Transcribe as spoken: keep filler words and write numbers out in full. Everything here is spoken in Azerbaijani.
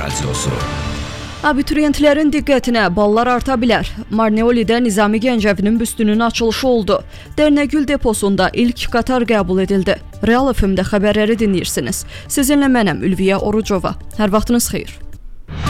Radiosu. Abituriyentlərin diqqətinə, ballar arta bilər. Marneolidə Nizami Gəncəvinin büstünün açılışı oldu. Dernəgül deposunda ilk qatar qəbul edildi. Real F M-də xəbərləri dinləyirsiniz. Sizinlə mənəm Ülviyə Orucova. Hər vaxtınız xeyir.